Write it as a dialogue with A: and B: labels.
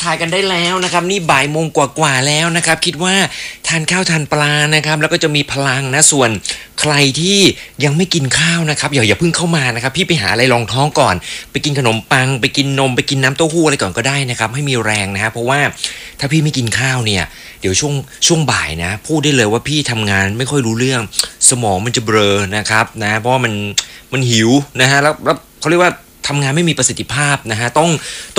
A: ายกันได้แล้วนะครับนี่บ่ายโมงกว่าๆแล้วนะครับคิดว่าทานข้าวทานปลานะครับแล้วก็จะมีพลังนะส่วนใครที่ยังไม่กินข้าวนะครับอย่าเพิ่งเข้ามานะครับพี่ไปหาอะไรรองท้องก่อนไปกินขนมปังไปกินนมไปกินน้ำเต้าหู้อะไรก่อนก็ได้นะครับให้มีแรงนะฮะเพราะว่าถ้าพี่ไม่กินข้าวเนี่ยเดี๋ยวช่วงบ่ายนะพูดได้เลยว่าพี่ทำงานไม่ค่อยรู้เรื่องสมองมันจะเบลอนะครับนะเพราะว่ามันหิวนะฮะแล้วเขาเรียกว่าทำงานไม่มีประสิทธิภาพนะฮะต้อง